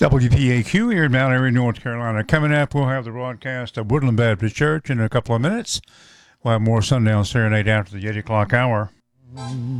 WPAQ here in Mount Airy, North Carolina. Coming up, we'll have the broadcast of Woodland Baptist Church in a couple of minutes. We'll have more Sundown Serenade after the 8 o'clock hour.